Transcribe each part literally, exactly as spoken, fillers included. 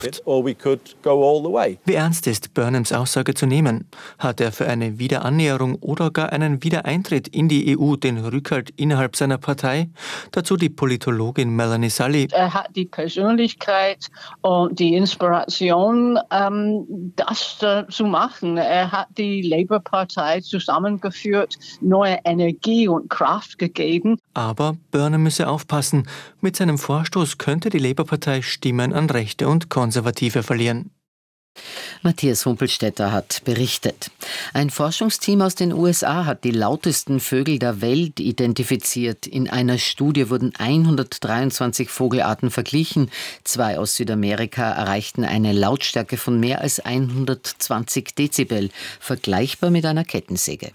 Wie ernst ist Burnhams Aussage zu nehmen? Hat er für eine Wiederannäherung oder gar einen Wiedereintritt in die E U den Rückhalt innerhalb seiner Partei? Dazu die Politologin Melanie Sully. Er hat die Persönlichkeit und die Inspiration, ähm, das äh, zu machen. Er hat die Labour-Partei zusammengeführt, neue Energie und Kraft gegeben. Aber Burnham müsse aufpassen. Mit seinem Vorstoß könnte die Labour-Partei Stimmen an Rechte und Konservative verlieren. Matthias Humpelstädter hat berichtet. Ein Forschungsteam aus den U S A hat die lautesten Vögel der Welt identifiziert. In einer Studie wurden hundertdreiundzwanzig Vogelarten verglichen. Zwei aus Südamerika erreichten eine Lautstärke von mehr als hundertzwanzig Dezibel, vergleichbar mit einer Kettensäge.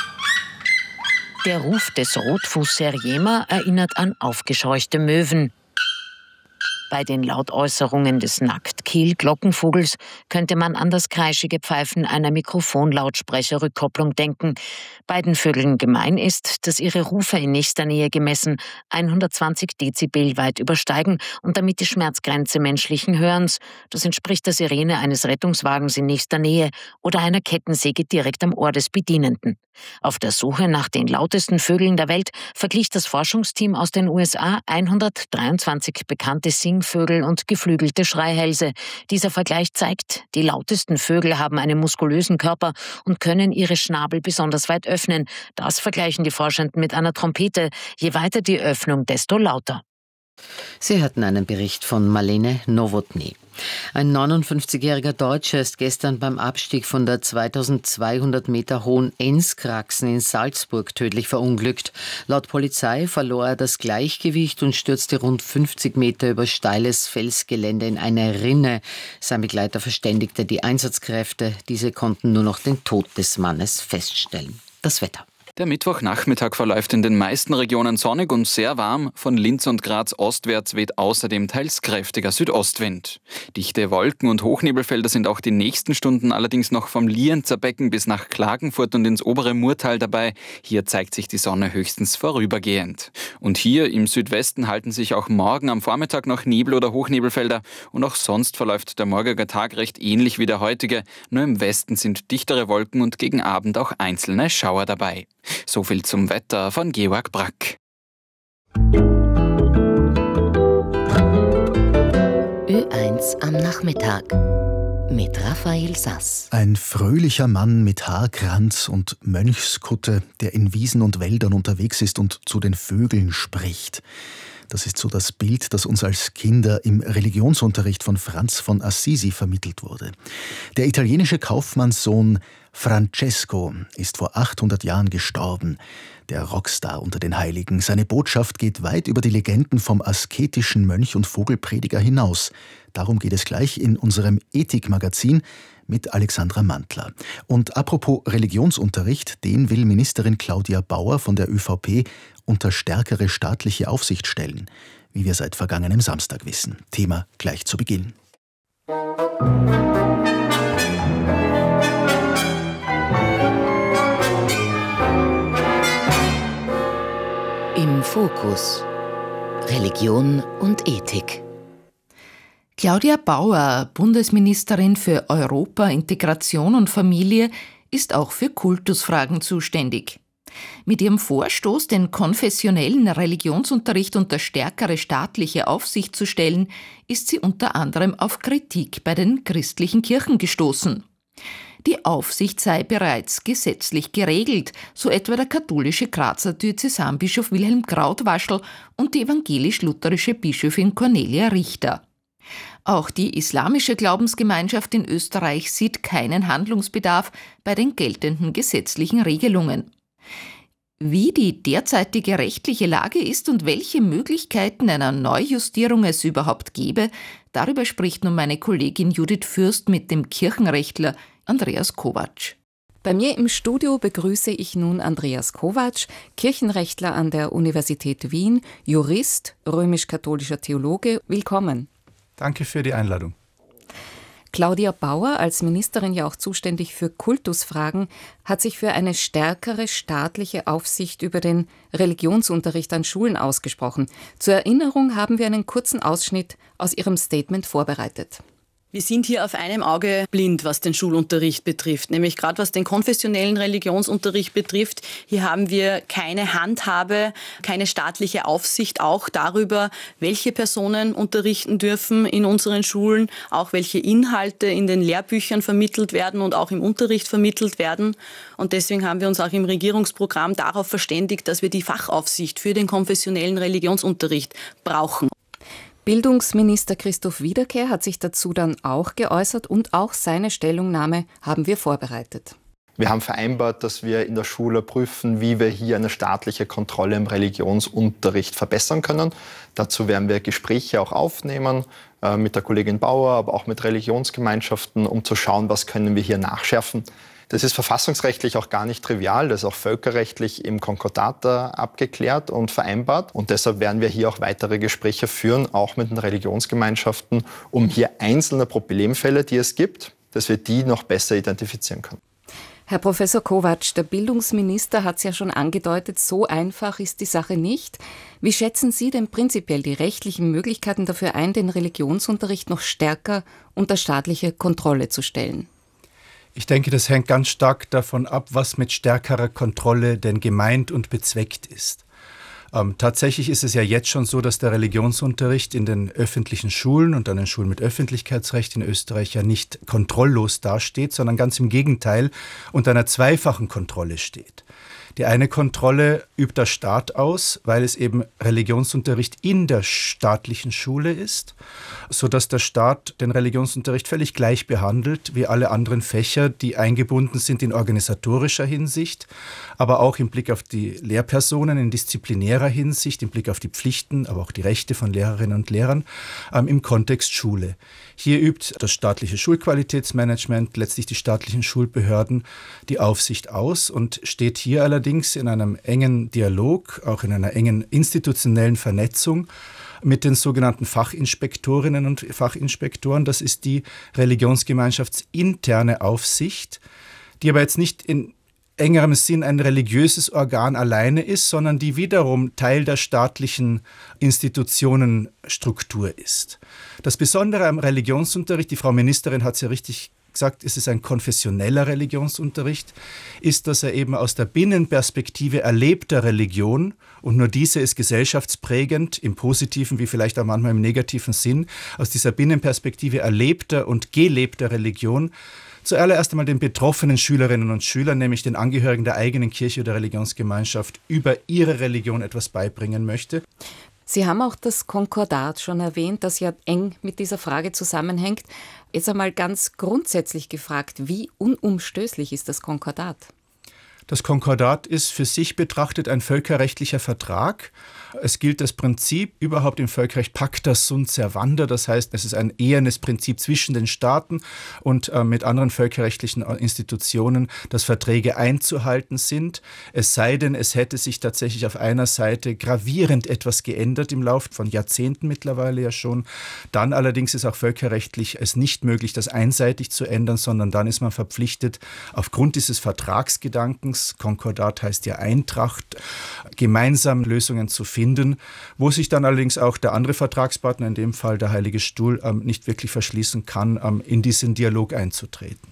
Der Ruf des Rotfuß-Seriema erinnert an aufgescheuchte Möwen. Bei den Lautäußerungen des Nacktkehl-Glockenvogels könnte man an das kreischige Pfeifen einer Mikrofonlautsprecherrückkopplung denken. Beiden Vögeln gemein ist, dass ihre Rufe in nächster Nähe gemessen hundertzwanzig Dezibel weit übersteigen und damit die Schmerzgrenze menschlichen Hörens. Das entspricht der Sirene eines Rettungswagens in nächster Nähe oder einer Kettensäge direkt am Ohr des Bedienenden. Auf der Suche nach den lautesten Vögeln der Welt verglich das Forschungsteam aus den U S A hundertdreiundzwanzig bekannte Singvögel und geflügelte Schreihälse. Dieser Vergleich zeigt, die lautesten Vögel haben einen muskulösen Körper und können ihre Schnabel besonders weit öffnen. Das vergleichen die Forschenden mit einer Trompete. Je weiter die Öffnung, desto lauter. Sie hatten einen Bericht von Marlene Nowotny. Ein neunundfünfzigjähriger Deutscher ist gestern beim Abstieg von der zweitausendzweihundert Meter hohen Enzkraxen in Salzburg tödlich verunglückt. Laut Polizei verlor er das Gleichgewicht und stürzte rund fünfzig Meter über steiles Felsgelände in eine Rinne. Sein Begleiter verständigte die Einsatzkräfte. Diese konnten nur noch den Tod des Mannes feststellen. Das Wetter. Der Mittwochnachmittag verläuft in den meisten Regionen sonnig und sehr warm. Von Linz und Graz ostwärts weht außerdem teils kräftiger Südostwind. Dichte Wolken- und Hochnebelfelder sind auch die nächsten Stunden allerdings noch vom Lienzer Becken bis nach Klagenfurt und ins obere Murtal dabei. Hier zeigt sich die Sonne höchstens vorübergehend. Und hier im Südwesten halten sich auch morgen am Vormittag noch Nebel- oder Hochnebelfelder. Und auch sonst verläuft der morgige Tag recht ähnlich wie der heutige. Nur im Westen sind dichtere Wolken und gegen Abend auch einzelne Schauer dabei. So viel zum Wetter von Georg Brack. Ö eins am Nachmittag mit Raphael Sass. Ein fröhlicher Mann mit Haarkranz und Mönchskutte, der in Wiesen und Wäldern unterwegs ist und zu den Vögeln spricht. Das ist so das Bild, das uns als Kinder im Religionsunterricht von Franz von Assisi vermittelt wurde. Der italienische Kaufmannssohn Francesco ist vor achthundert Jahren gestorben, der Rockstar unter den Heiligen. Seine Botschaft geht weit über die Legenden vom asketischen Mönch und Vogelprediger hinaus. Darum geht es gleich in unserem Ethikmagazin mit Alexandra Mantler. Und apropos Religionsunterricht, den will Ministerin Claudia Bauer von der ÖVP unter stärkere staatliche Aufsicht stellen, wie wir seit vergangenem Samstag wissen. Thema gleich zu Beginn. Im Fokus Religion und Ethik. Claudia Bauer, Bundesministerin für Europa, Integration und Familie, ist auch für Kultusfragen zuständig. Mit ihrem Vorstoß, den konfessionellen Religionsunterricht unter stärkere staatliche Aufsicht zu stellen, ist sie unter anderem auf Kritik bei den christlichen Kirchen gestoßen. Die Aufsicht sei bereits gesetzlich geregelt, so etwa der katholische Grazer Diözesanbischof Wilhelm Krautwaschl und die evangelisch-lutherische Bischöfin Cornelia Richter. Auch die islamische Glaubensgemeinschaft in Österreich sieht keinen Handlungsbedarf bei den geltenden gesetzlichen Regelungen. Wie die derzeitige rechtliche Lage ist und welche Möglichkeiten einer Neujustierung es überhaupt gäbe, darüber spricht nun meine Kollegin Judith Fürst mit dem Kirchenrechtler Andreas Kovacs. Bei mir im Studio begrüße ich nun Andreas Kovacs, Kirchenrechtler an der Universität Wien, Jurist, römisch-katholischer Theologe. Willkommen. Danke für die Einladung. Claudia Bauer, als Ministerin ja auch zuständig für Kultusfragen, hat sich für eine stärkere staatliche Aufsicht über den Religionsunterricht an Schulen ausgesprochen. Zur Erinnerung haben wir einen kurzen Ausschnitt aus ihrem Statement vorbereitet. Wir sind hier auf einem Auge blind, was den Schulunterricht betrifft. Nämlich gerade was den konfessionellen Religionsunterricht betrifft. Hier haben wir keine Handhabe, keine staatliche Aufsicht auch darüber, welche Personen unterrichten dürfen in unseren Schulen, auch welche Inhalte in den Lehrbüchern vermittelt werden und auch im Unterricht vermittelt werden. Und deswegen haben wir uns auch im Regierungsprogramm darauf verständigt, dass wir die Fachaufsicht für den konfessionellen Religionsunterricht brauchen. Bildungsminister Christoph Wiederkehr hat sich dazu dann auch geäußert und auch seine Stellungnahme haben wir vorbereitet. Wir haben vereinbart, dass wir in der Schule prüfen, wie wir hier eine staatliche Kontrolle im Religionsunterricht verbessern können. Dazu werden wir Gespräche auch aufnehmen äh, mit der Kollegin Bauer, aber auch mit Religionsgemeinschaften, um zu schauen, was können wir hier nachschärfen. Das ist verfassungsrechtlich auch gar nicht trivial, das ist auch völkerrechtlich im Konkordat abgeklärt und vereinbart. Und deshalb werden wir hier auch weitere Gespräche führen, auch mit den Religionsgemeinschaften, um hier einzelne Problemfälle, die es gibt, dass wir die noch besser identifizieren können. Herr Professor Kovacs, der Bildungsminister hat es ja schon angedeutet, so einfach ist die Sache nicht. Wie schätzen Sie denn prinzipiell die rechtlichen Möglichkeiten dafür ein, den Religionsunterricht noch stärker unter staatliche Kontrolle zu stellen? Ich denke, das hängt ganz stark davon ab, was mit stärkerer Kontrolle denn gemeint und bezweckt ist. Ähm, tatsächlich ist es ja jetzt schon so, dass der Religionsunterricht in den öffentlichen Schulen und an den Schulen mit Öffentlichkeitsrecht in Österreich ja nicht kontrolllos dasteht, sondern ganz im Gegenteil unter einer zweifachen Kontrolle steht. Die eine Kontrolle übt der Staat aus, weil es eben Religionsunterricht in der staatlichen Schule ist, sodass der Staat den Religionsunterricht völlig gleich behandelt wie alle anderen Fächer, die eingebunden sind in organisatorischer Hinsicht, aber auch im Blick auf die Lehrpersonen, in disziplinärer Hinsicht, im Blick auf die Pflichten, aber auch die Rechte von Lehrerinnen und Lehrern ähm, im Kontext Schule. Hier übt das staatliche Schulqualitätsmanagement, letztlich die staatlichen Schulbehörden, die Aufsicht aus und steht hier allerdings in einem engen Dialog, auch in einer engen institutionellen Vernetzung mit den sogenannten Fachinspektorinnen und Fachinspektoren. Das ist die religionsgemeinschaftsinterne Aufsicht, die aber jetzt nicht in engerem Sinn ein religiöses Organ alleine ist, sondern die wiederum Teil der staatlichen Institutionenstruktur ist. Das Besondere am Religionsunterricht, die Frau Ministerin hat es ja richtig gesagt, es ist ein konfessioneller Religionsunterricht, ist, dass er eben aus der Binnenperspektive erlebter Religion, und nur diese ist gesellschaftsprägend, im positiven wie vielleicht auch manchmal im negativen Sinn, aus dieser Binnenperspektive erlebter und gelebter Religion zuallererst einmal den betroffenen Schülerinnen und Schülern, nämlich den Angehörigen der eigenen Kirche oder Religionsgemeinschaft, über ihre Religion etwas beibringen möchte. Sie haben auch das Konkordat schon erwähnt, das ja eng mit dieser Frage zusammenhängt. Jetzt einmal ganz grundsätzlich gefragt, wie unumstößlich ist das Konkordat? Das Konkordat ist für sich betrachtet ein völkerrechtlicher Vertrag. Es gilt das Prinzip überhaupt im Völkerrecht Pacta sunt servanda, das heißt, es ist ein ehernes Prinzip zwischen den Staaten und äh, mit anderen völkerrechtlichen Institutionen, dass Verträge einzuhalten sind. Es sei denn, es hätte sich tatsächlich auf einer Seite gravierend etwas geändert im Laufe von Jahrzehnten mittlerweile ja schon. Dann allerdings ist auch völkerrechtlich es nicht möglich, das einseitig zu ändern, sondern dann ist man verpflichtet, aufgrund dieses Vertragsgedankens, Konkordat heißt ja Eintracht, gemeinsam Lösungen zu finden, wo sich dann allerdings auch der andere Vertragspartner, in dem Fall der Heilige Stuhl, nicht wirklich verschließen kann, in diesen Dialog einzutreten.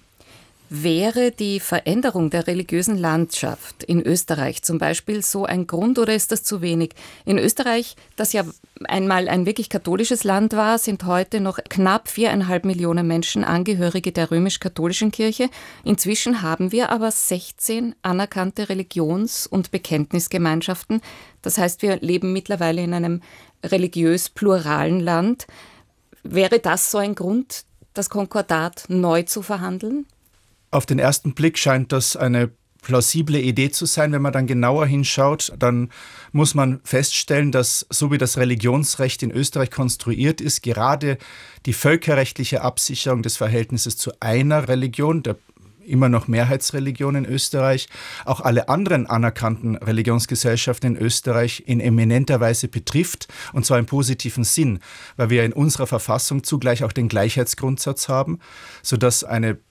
Wäre die Veränderung der religiösen Landschaft in Österreich zum Beispiel so ein Grund oder ist das zu wenig? In Österreich, das ja einmal ein wirklich katholisches Land war, sind heute noch knapp viereinhalb Millionen Menschen Angehörige der römisch-katholischen Kirche. Inzwischen haben wir aber sechzehn anerkannte Religions- und Bekenntnisgemeinschaften. Das heißt, wir leben mittlerweile in einem religiös pluralen Land. Wäre das so ein Grund, das Konkordat neu zu verhandeln? Auf den ersten Blick scheint das eine plausible Idee zu sein. Wenn man dann genauer hinschaut, dann muss man feststellen, dass so wie das Religionsrecht in Österreich konstruiert ist, gerade die völkerrechtliche Absicherung des Verhältnisses zu einer Religion, der immer noch Mehrheitsreligion in Österreich, auch alle anderen anerkannten Religionsgesellschaften in Österreich in eminenter Weise betrifft, und zwar im positiven Sinn, weil wir in unserer Verfassung zugleich auch den Gleichheitsgrundsatz haben, sodass eine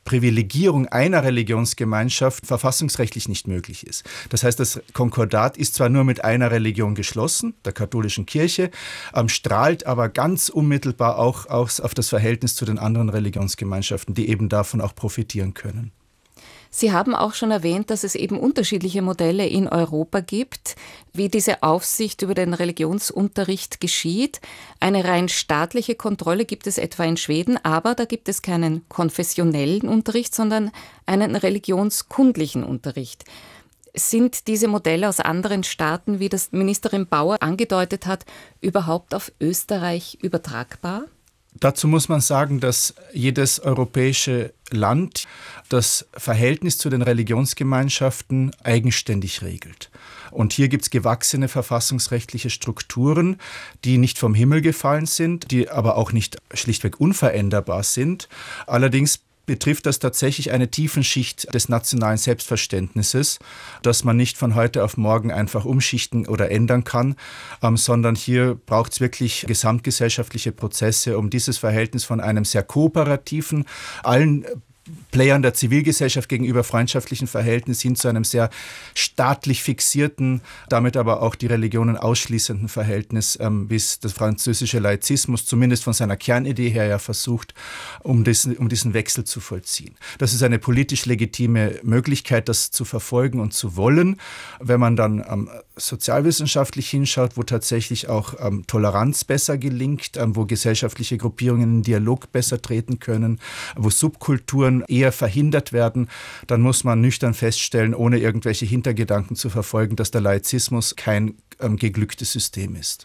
Privilegierung einer Religionsgemeinschaft verfassungsrechtlich nicht möglich ist. Das heißt, das Konkordat ist zwar nur mit einer Religion geschlossen, der katholischen Kirche, ähm, strahlt aber ganz unmittelbar auch aus, auf das Verhältnis zu den anderen Religionsgemeinschaften, die eben davon auch profitieren können. Sie haben auch schon erwähnt, dass es eben unterschiedliche Modelle in Europa gibt, wie diese Aufsicht über den Religionsunterricht geschieht. Eine rein staatliche Kontrolle gibt es etwa in Schweden, aber da gibt es keinen konfessionellen Unterricht, sondern einen religionskundlichen Unterricht. Sind diese Modelle aus anderen Staaten, wie das Ministerin Bauer angedeutet hat, überhaupt auf Österreich übertragbar? Dazu muss man sagen, dass jedes europäische Land das Verhältnis zu den Religionsgemeinschaften eigenständig regelt. Und hier gibt es gewachsene verfassungsrechtliche Strukturen, die nicht vom Himmel gefallen sind, die aber auch nicht schlichtweg unveränderbar sind. Allerdings betrifft das tatsächlich eine Tiefenschicht des nationalen Selbstverständnisses, das man nicht von heute auf morgen einfach umschichten oder ändern kann, ähm, sondern hier braucht es wirklich gesamtgesellschaftliche Prozesse, um dieses Verhältnis von einem sehr kooperativen, allen Playern der Zivilgesellschaft gegenüber freundschaftlichen Verhältnis hin zu einem sehr staatlich fixierten, damit aber auch die Religionen ausschließenden Verhältnis, ähm, bis der französische Laizismus zumindest von seiner Kernidee her ja versucht, um diesen, um diesen Wechsel zu vollziehen. Das ist eine politisch legitime Möglichkeit, das zu verfolgen und zu wollen. Wenn man dann ähm, sozialwissenschaftlich hinschaut, wo tatsächlich auch ähm, Toleranz besser gelingt, ähm, wo gesellschaftliche Gruppierungen in Dialog besser treten können, wo Subkulturen eher verhindert werden, dann muss man nüchtern feststellen, ohne irgendwelche Hintergedanken zu verfolgen, dass der Laizismus kein ähm, geglücktes System ist.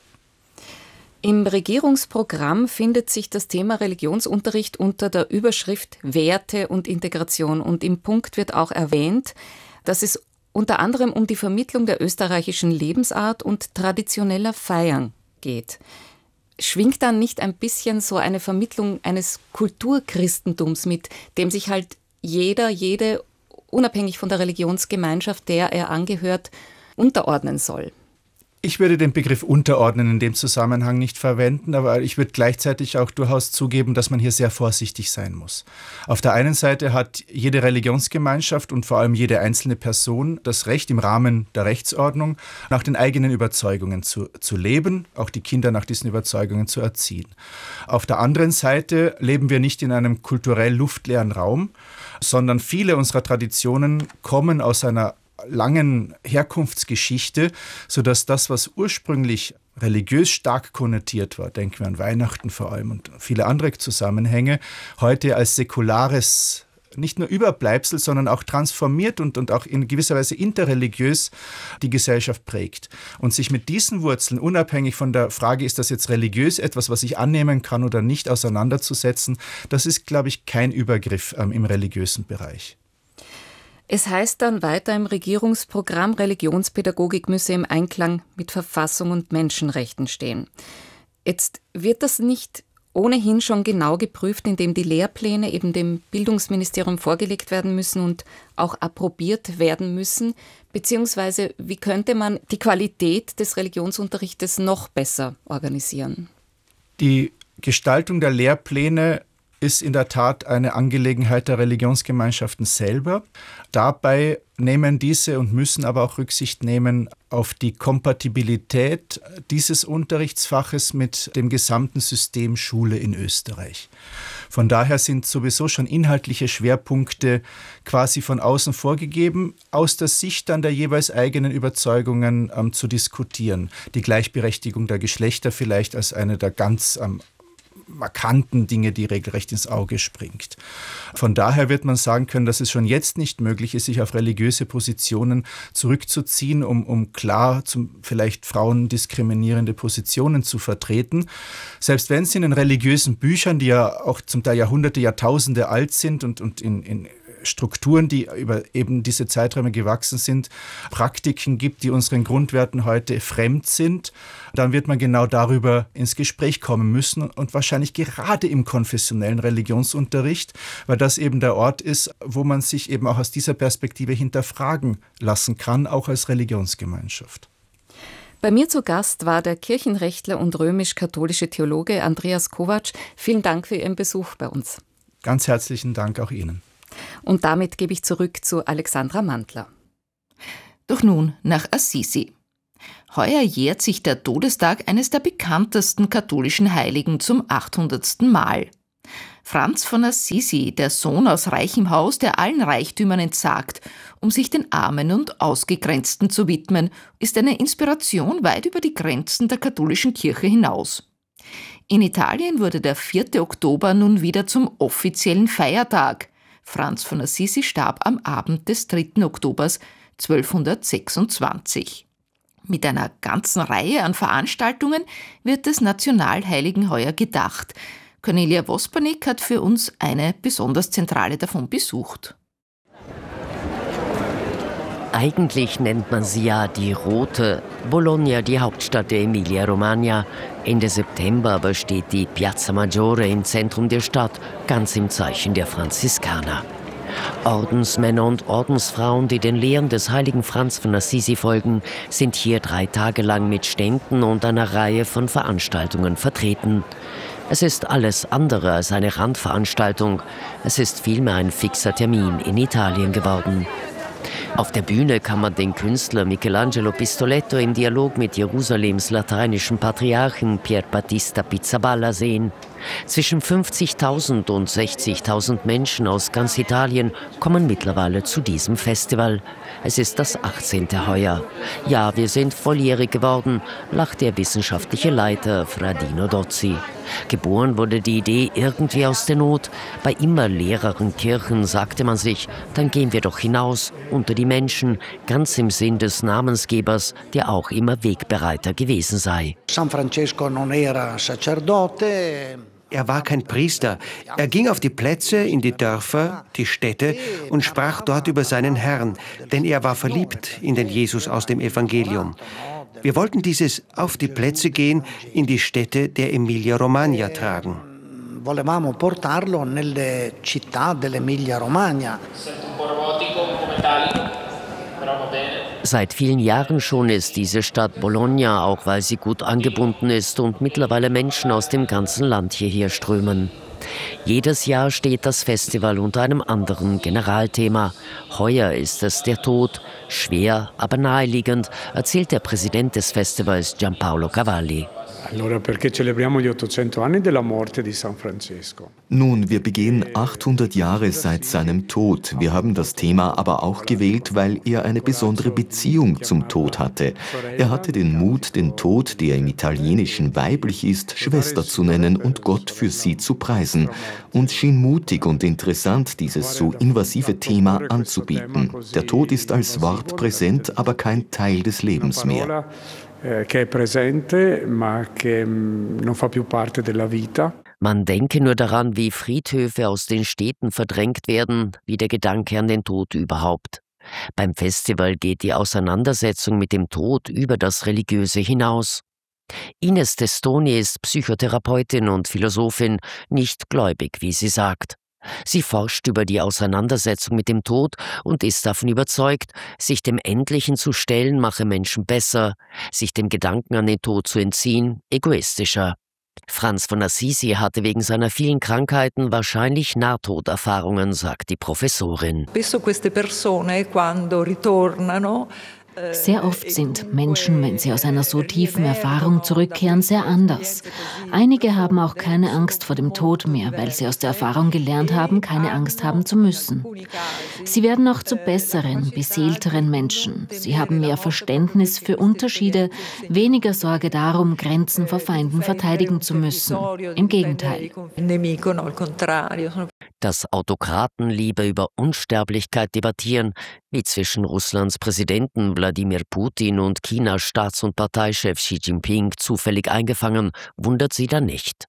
Im Regierungsprogramm findet sich das Thema Religionsunterricht unter der Überschrift Werte und Integration. Und im Punkt wird auch erwähnt, dass es unter anderem um die Vermittlung der österreichischen Lebensart und traditioneller Feiern geht. Schwingt dann nicht ein bisschen so eine Vermittlung eines Kulturchristentums mit, dem sich halt jeder, jede, unabhängig von der Religionsgemeinschaft, der er angehört, unterordnen soll? Ich würde den Begriff unterordnen in dem Zusammenhang nicht verwenden, aber ich würde gleichzeitig auch durchaus zugeben, dass man hier sehr vorsichtig sein muss. Auf der einen Seite hat jede Religionsgemeinschaft und vor allem jede einzelne Person das Recht, im Rahmen der Rechtsordnung nach den eigenen Überzeugungen zu, zu leben, auch die Kinder nach diesen Überzeugungen zu erziehen. Auf der anderen Seite leben wir nicht in einem kulturell luftleeren Raum, sondern viele unserer Traditionen kommen aus einer langen Herkunftsgeschichte, sodass das, was ursprünglich religiös stark konnotiert war, denken wir an Weihnachten vor allem und viele andere Zusammenhänge, heute als säkulares, nicht nur Überbleibsel, sondern auch transformiert und, und auch in gewisser Weise interreligiös die Gesellschaft prägt. Und sich mit diesen Wurzeln, unabhängig von der Frage, ist das jetzt religiös etwas, was ich annehmen kann oder nicht, auseinanderzusetzen, das ist, glaube ich, kein Übergriff ähm, im religiösen Bereich. Es heißt dann weiter im Regierungsprogramm, Religionspädagogik müsse im Einklang mit Verfassung und Menschenrechten stehen. Jetzt wird das nicht ohnehin schon genau geprüft, indem die Lehrpläne eben dem Bildungsministerium vorgelegt werden müssen und auch approbiert werden müssen, beziehungsweise wie könnte man die Qualität des Religionsunterrichtes noch besser organisieren? Die Gestaltung der Lehrpläne ist in der Tat eine Angelegenheit der Religionsgemeinschaften selber. Dabei nehmen diese und müssen aber auch Rücksicht nehmen auf die Kompatibilität dieses Unterrichtsfaches mit dem gesamten System Schule in Österreich. Von daher sind sowieso schon inhaltliche Schwerpunkte quasi von außen vorgegeben, aus der Sicht dann der jeweils eigenen Überzeugungen ähm, zu diskutieren. Die Gleichberechtigung der Geschlechter vielleicht als eine der ganz ähm, markanten Dinge, die regelrecht ins Auge springt. Von daher wird man sagen können, dass es schon jetzt nicht möglich ist, sich auf religiöse Positionen zurückzuziehen, um, um klar zum, vielleicht Frauen diskriminierende Positionen zu vertreten. Selbst wenn es in den religiösen Büchern, die ja auch zum Teil Jahrhunderte, Jahrtausende alt sind und, und in, in Strukturen, die über eben diese Zeiträume gewachsen sind, Praktiken gibt, die unseren Grundwerten heute fremd sind, dann wird man genau darüber ins Gespräch kommen müssen und wahrscheinlich gerade im konfessionellen Religionsunterricht, weil das eben der Ort ist, wo man sich eben auch aus dieser Perspektive hinterfragen lassen kann, auch als Religionsgemeinschaft. Bei mir zu Gast war der Kirchenrechtler und römisch-katholische Theologe Andreas Kovacs. Vielen Dank für Ihren Besuch bei uns. Ganz herzlichen Dank auch Ihnen. Und damit gebe ich zurück zu Alexandra Mantler. Doch nun nach Assisi. Heuer jährt sich der Todestag eines der bekanntesten katholischen Heiligen zum achthundertsten Mal. Franz von Assisi, der Sohn aus reichem Haus, der allen Reichtümern entsagt, um sich den Armen und Ausgegrenzten zu widmen, ist eine Inspiration weit über die Grenzen der katholischen Kirche hinaus. In Italien wurde der vierte Oktober nun wieder zum offiziellen Feiertag. Franz von Assisi starb am Abend des dritten Oktobers zwölfhundertsechsundzwanzig. Mit einer ganzen Reihe an Veranstaltungen wird des Nationalheiligen heuer gedacht. Cornelia Wospernick hat für uns eine besonders zentrale davon besucht. Eigentlich nennt man sie ja die Rote. Bologna, die Hauptstadt der Emilia-Romagna. Ende September aber steht die Piazza Maggiore im Zentrum der Stadt, ganz im Zeichen der Franziskaner. Ordensmänner und Ordensfrauen, die den Lehren des heiligen Franz von Assisi folgen, sind hier drei Tage lang mit Ständen und einer Reihe von Veranstaltungen vertreten. Es ist alles andere als eine Randveranstaltung. Es ist vielmehr ein fixer Termin in Italien geworden. Auf der Bühne kann man den Künstler Michelangelo Pistoletto im Dialog mit Jerusalems lateinischen Patriarchen Pier Battista Pizzaballa sehen. Zwischen fünfzigtausend und sechzigtausend Menschen aus ganz Italien kommen mittlerweile zu diesem Festival. Es ist das achtzehnte heuer. Ja, wir sind volljährig geworden, lacht der wissenschaftliche Leiter Fradino Dozzi. Geboren wurde die Idee irgendwie aus der Not. Bei immer leereren Kirchen sagte man sich, dann gehen wir doch hinaus unter die Menschen, ganz im Sinn des Namensgebers, der auch immer Wegbereiter gewesen sei. San Francesco non era sacerdote. Er war kein Priester. Er ging auf die Plätze, in die Dörfer, die Städte und sprach dort über seinen Herrn, denn er war verliebt in den Jesus aus dem Evangelium. Wir wollten dieses auf die Plätze gehen, in die Städte der Emilia-Romagna tragen. Volevamo portarlo nelle città dell'Emilia-Romagna. Seit vielen Jahren schon ist diese Stadt Bologna, auch weil sie gut angebunden ist und mittlerweile Menschen aus dem ganzen Land hierher strömen. Jedes Jahr steht das Festival unter einem anderen Generalthema. Heuer ist es der Tod, schwer, aber naheliegend, erzählt der Präsident des Festivals Giampaolo Cavalli. Allora, perché celebriamo gli ottocento anni della morte di San Francesco? Nun, wir begehen achthundert Jahre seit seinem Tod. Wir haben das Thema aber auch gewählt, weil er eine besondere Beziehung zum Tod hatte. Er hatte den Mut, den Tod, der im Italienischen weiblich ist, Schwester zu nennen und Gott für sie zu preisen. Uns schien mutig und interessant, dieses so invasive Thema anzubieten. Der Tod ist als Wort präsent, aber kein Teil des Lebens mehr. Che è presente, ma che non fa più parte della vita. Man denke nur daran, wie Friedhöfe aus den Städten verdrängt werden, wie der Gedanke an den Tod überhaupt. Beim Festival geht die Auseinandersetzung mit dem Tod über das Religiöse hinaus. Ines Testoni ist Psychotherapeutin und Philosophin, nicht gläubig, wie sie sagt. Sie forscht über die Auseinandersetzung mit dem Tod und ist davon überzeugt, sich dem Endlichen zu stellen, mache Menschen besser, sich dem Gedanken an den Tod zu entziehen, egoistischer. Franz von Assisi hatte wegen seiner vielen Krankheiten wahrscheinlich Nahtoderfahrungen, sagt die Professorin. Spesso queste persone quando ritornano Sehr oft sind Menschen, wenn sie aus einer so tiefen Erfahrung zurückkehren, sehr anders. Einige haben auch keine Angst vor dem Tod mehr, weil sie aus der Erfahrung gelernt haben, keine Angst haben zu müssen. Sie werden auch zu besseren, beseelteren Menschen. Sie haben mehr Verständnis für Unterschiede, weniger Sorge darum, Grenzen vor Feinden verteidigen zu müssen. Im Gegenteil. Dass Autokraten lieber über Unsterblichkeit debattieren, wie zwischen Russlands Präsidenten Wladimir Putin und Chinas Staats- und Parteichef Xi Jinping zufällig eingefangen, wundert sie dann nicht.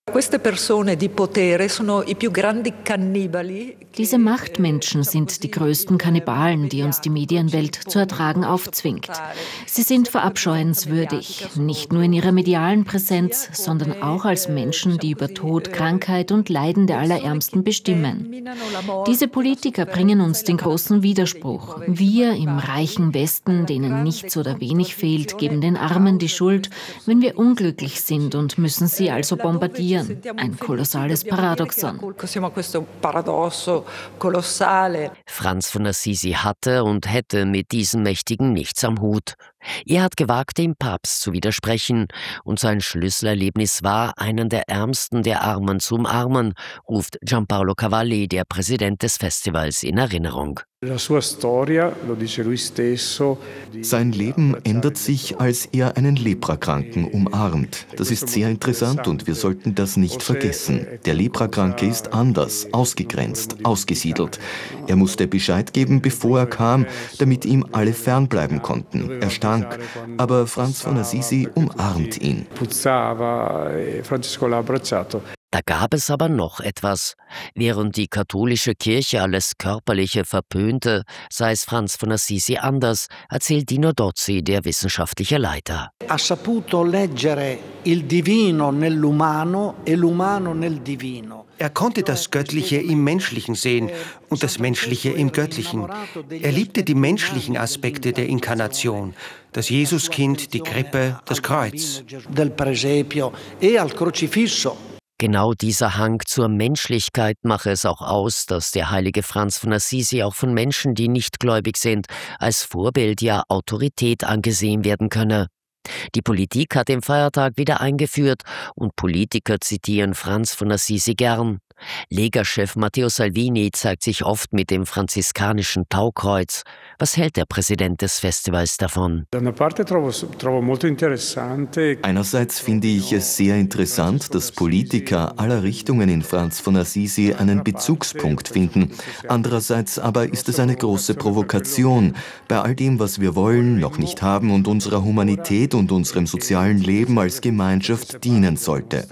Diese Machtmenschen sind die größten Kannibalen, die uns die Medienwelt zu ertragen aufzwingt. Sie sind verabscheuenswürdig, nicht nur in ihrer medialen Präsenz, sondern auch als Menschen, die über Tod, Krankheit und Leiden der Allerärmsten bestimmen. Diese Politiker bringen uns den großen Widerspruch. Wir im reichen Westen, denen denen nichts oder wenig fehlt, geben den Armen die Schuld, wenn wir unglücklich sind und müssen sie also bombardieren. Ein kolossales Paradoxon. Franz von Assisi hatte und hätte mit diesen Mächtigen nichts am Hut. Er hat gewagt, dem Papst zu widersprechen, und sein Schlüsselerlebnis war, einen der Ärmsten der Armen zu umarmen, ruft Gianpaolo Cavalli, der Präsident des Festivals, in Erinnerung. Sein Leben ändert sich, als er einen Leprakranken umarmt. Das ist sehr interessant und wir sollten das nicht vergessen. Der Leprakranke ist anders, ausgegrenzt, ausgesiedelt. Er musste Bescheid geben, bevor er kam, damit ihm alle fernbleiben konnten. Er stank, aber Franz von Assisi umarmt ihn. Da gab es aber noch etwas. Während die katholische Kirche alles Körperliche verpönte, sei es Franz von Assisi anders, erzählt Dino Dozzi, der wissenschaftliche Leiter. Ha saputo leggere il divino nell'umano e l'umano nel divino. Er konnte das Göttliche im Menschlichen sehen und das Menschliche im Göttlichen. Er liebte die menschlichen Aspekte der Inkarnation, das Jesuskind, die Krippe, das Kreuz. Del presepio e al crocifisso. Genau dieser Hang zur Menschlichkeit mache es auch aus, dass der heilige Franz von Assisi auch von Menschen, die nicht gläubig sind, als Vorbild, ja Autorität angesehen werden könne. Die Politik hat den Feiertag wieder eingeführt und Politiker zitieren Franz von Assisi gern. Lega-Chef Matteo Salvini zeigt sich oft mit dem franziskanischen Taukreuz. Was hält der Präsident des Festivals davon? Einerseits finde ich es sehr interessant, dass Politiker aller Richtungen in Franz von Assisi einen Bezugspunkt finden. Andererseits aber ist es eine große Provokation, bei all dem, was wir wollen, noch nicht haben und unserer Humanität und unserem sozialen Leben als Gemeinschaft dienen sollte.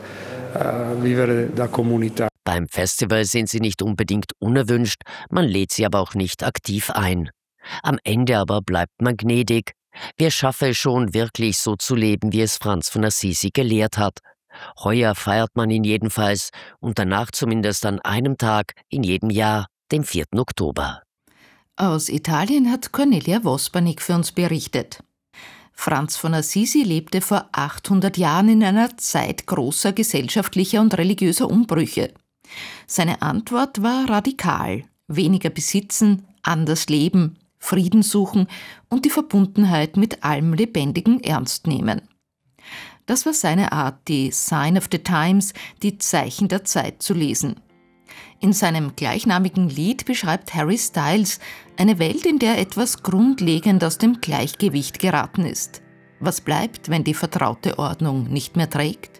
Beim Festival sind sie nicht unbedingt unerwünscht, man lädt sie aber auch nicht aktiv ein. Am Ende aber bleibt man gnädig. Wer schaffe es schon, wirklich so zu leben, wie es Franz von Assisi gelehrt hat? Heuer feiert man ihn jedenfalls und danach zumindest an einem Tag in jedem Jahr, dem vierten Oktober. Aus Italien hat Cornelia Vospanik für uns berichtet. Franz von Assisi lebte vor achthundert Jahren in einer Zeit großer gesellschaftlicher und religiöser Umbrüche. Seine Antwort war radikal: weniger besitzen, anders leben, Frieden suchen und die Verbundenheit mit allem Lebendigen ernst nehmen. Das war seine Art, die Sign of the Times, die Zeichen der Zeit zu lesen. In seinem gleichnamigen Lied beschreibt Harry Styles eine Welt, in der etwas grundlegend aus dem Gleichgewicht geraten ist. Was bleibt, wenn die vertraute Ordnung nicht mehr trägt?